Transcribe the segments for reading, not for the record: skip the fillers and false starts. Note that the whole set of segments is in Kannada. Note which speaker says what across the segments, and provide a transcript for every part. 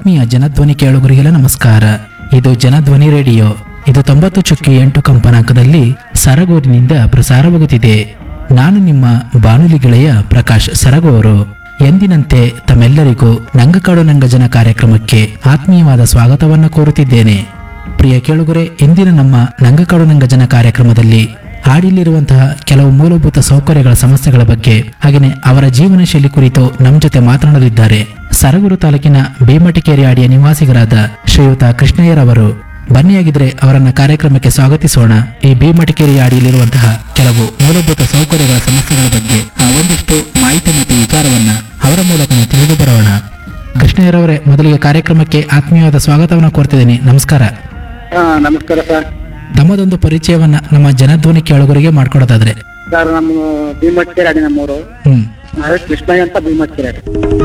Speaker 1: ಆತ್ಮೀಯ ಜನಧ್ವನಿ ಕೇಳುಗರಿಗೆಲ್ಲ ನಮಸ್ಕಾರ. ಇದು ಜನಧ್ವನಿ ರೇಡಿಯೋ. ಇದು 90.8 ಕಂಪನಾಂಕದಲ್ಲಿ ಸರಗೂರಿನಿಂದ ಪ್ರಸಾರವಾಗುತ್ತಿದೆ. ನಾನು ನಿಮ್ಮ ಬಾನುಲಿ ಗೆಳೆಯ ಪ್ರಕಾಶ್ ಸರಗೂರು. ಎಂದಿನಂತೆ ತಮ್ಮೆಲ್ಲರಿಗೂ ನಂಗಕಾಡು ನಂಗಜನ ಕಾರ್ಯಕ್ರಮಕ್ಕೆ ಆತ್ಮೀಯವಾದ ಸ್ವಾಗತವನ್ನು ಕೋರುತ್ತಿದ್ದೇನೆ. ಪ್ರಿಯ ಕೇಳುಗರೆ, ಇಂದಿನ ನಮ್ಮ ನಂಗಕಾಡು ನಂಗಜನ ಕಾರ್ಯಕ್ರಮದಲ್ಲಿ ಹಾಡಿಲಿರುವಂತಹ ಕೆಲವು ಮೂಲಭೂತ ಸೌಕರ್ಯಗಳ ಸಮಸ್ಯೆಗಳ ಬಗ್ಗೆ ಹಾಗೆಯೇ ಅವರ ಜೀವನ ಶೈಲಿ ಕುರಿತು ನಮ್ಮ ಜೊತೆ ಮಾತನಾಡಲಿದ್ದಾರೆ ಸರಗೂರು ತಾಲೂಕಿನ ಭೀಮಟಿಕೇರಿ ಹಾಡಿಯ ನಿವಾಸಿಗರಾದ ಶ್ರೀಯುತ ಕೃಷ್ಣಯ್ಯರವರು. ಬನ್ನಿಯಾಗಿದ್ರೆ ಅವರನ್ನ ಕಾರ್ಯಕ್ರಮಕ್ಕೆ ಸ್ವಾಗತಿಸೋಣ. ಈ ಭೀಮಟಿಕೇರಿ ಹಾಡಿಯಲ್ಲಿರುವಂತಹ ಕೆಲವು ಮೂಲಭೂತ ಸೌಕರ್ಯಗಳ ಸಮಸ್ಯೆಗಳ ಬಗ್ಗೆ ಒಂದಿಷ್ಟು ಮಾಹಿತಿ ಮತ್ತು ವಿಚಾರವನ್ನ ಅವರ ಮೂಲಕ ತಿಳಿದು ಬರೋಣ. ಕೃಷ್ಣಯ್ಯರವರೇ, ಮೊದಲಿಗೆ ಕಾರ್ಯಕ್ರಮಕ್ಕೆ ಆತ್ಮೀಯವಾದ ಸ್ವಾಗತವನ್ನು ಕೋರ್ತಿದ್ದೀನಿ. ನಮಸ್ಕಾರ.
Speaker 2: ನಮಸ್ಕಾರ ಸರ್.
Speaker 1: ತಮ್ಮದೊಂದು ಪರಿಚಯವನ್ನ ನಮ್ಮ ಜನಧ್ವನಿ ಕೇಳುಗರಿಗೆ ಮಾಡ್ಕೊಡೋದಾದ್ರೆ.
Speaker 2: ಸರ್, ನಮ್ಮ ಭೀಮಟ್ಕೆರೆ ಅಡಿ ನಮ್ಮೂರು. ಕೃಷ್ಣಯ್ಯ ಅಂತ ಭೀಮಟ್ಕೆರೆ ಅಡಿ.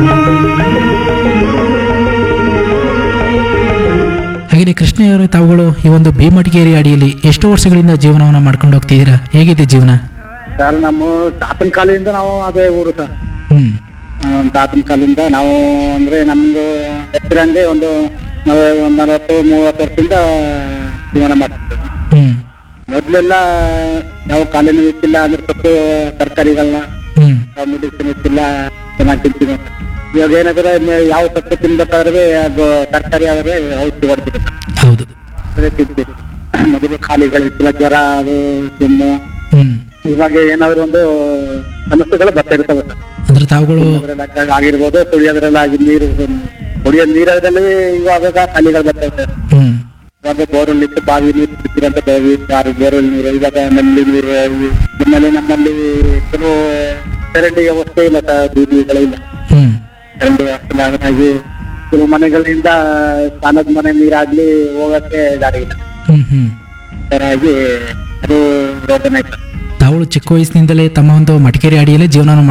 Speaker 1: ಹಾಗೆ ಕೃಷ್ಣಯ್ಯವರು, ತಾವುಗಳು ಈ ಒಂದು ಭೀಮಟಿಕೇರಿ ಅಡಿಯಲ್ಲಿ ಎಷ್ಟು ವರ್ಷಗಳಿಂದ ಜೀವನವನ್ನ ಮಾಡ್ಕೊಂಡು ಹೋಗ್ತಿದ್ದೀರಾ? ಹೇಗಿದೆ ಜೀವನ?
Speaker 2: ಸರ್, ನಮ್ಮ ತಾತನ ಕಾಲದಿಂದ ನಾವು ಅದೇ ಊರು ಸರ್. ತಾತನ ಕಾಲದಿಂದ ನಾವು ಅಂದ್ರೆ ನಮ್ದು ಹೆಸರಂಗೆ ಒಂದು 40-30 ವರ್ಷದಿಂದ ಜೀವನ ಮಾಡ್ತಿದ್ದೇವೆ. ಮೊದ್ಲೆಲ್ಲ ಯಾವ ಕಾಲಿನ ಇತ್ತಿಲ್ಲ, ಅದ್ರ ಸ್ವಲ್ಪ ತರಕಾರಿಗಳನ್ನ ಮೆಡಿಸಿನ್ ಇತ್ತಿಲ್ಲ, ಚೆನ್ನಾಗಿ ತಿಂತೀವಿ. ಇವಾಗ ಏನಾದ್ರೆ ಯಾವ ಸೊಪ್ಪು ತಿನ್ಬೇಕಾದ್ರೆ ಅದು ತರಕಾರಿ ಆದ್ರೆ ಔಷಧಿ ಹೊಡ್ತಿದೆ.
Speaker 1: ಹೌದು,
Speaker 2: ಅದೇ ತಿಂತೀವಿ. ಮೊದಲು ಖಾಲಿಗಳಿತ್ತಿಲ್ಲ, ಜ್ವರ, ಅದು ಕೆಮ್ಮು. ಇವಾಗ ಏನಾದ್ರು ಒಂದು ಸಮಸ್ಯೆಗಳು ಬರ್ತಾ ಇರ್ತವೆ ಸರ್.
Speaker 1: ಅಂದ್ರೆ ತಾವುಗಳು
Speaker 2: ಆಗಿರ್ಬೋದು, ಕುಡಿಯೋದ್ರಲ್ಲಾಗಿ ನೀರು, ಕುಡಿಯೋ ನೀರಲ್ಲಿ ಇವಾಗ ಖಾಲಿಗಳು ಬರ್ತಾ ಇರ್ತವೆ. ಇವಾಗ ಬೋರ್ವೆಲ್ ಇತ್ತು, ಬಾವಿ ನೀರು ಸಿಕ್ಕಿರಂತ ಯಾರು ಬೋರ್ವೆಲ್ ನೀರು, ಇವಾಗ ನಲ್ಲಿ ನೀರು. ನಿಮ್ಮಲ್ಲಿ ನಮ್ಮಲ್ಲಿ ಕೆಲವು ಚರಂಡಿ ವ್ಯವಸ್ಥೆ ಇಲ್ಲ ಸರ್, ಬೀದಿಗಳಿಲ್ಲ, ಚರಂಡಿ ವ್ಯವಸ್ಥೆ ಹಾಗಾಗಿ ಕೆಲವು ಮನೆಗಳಿಂದ ಸ್ನಾನದ ಮನೆ ನೀರಾಗ್ಲಿ ಹೋಗಕ್ಕೆ ದಾರಿ ಇಲ್ಲ. ಹಾಗಾಗಿ ಅದು ರೋಗನೇ.
Speaker 1: ತಾವುಗಳು ಚಿಕ್ಕ ವಯಸ್ಸಿನಿಂದಲೇ ತಮ್ಮ ಒಂದು ಮಟಿಕೇರಿ ಅಡಿಯಲ್ಲೇ ಜೀವನ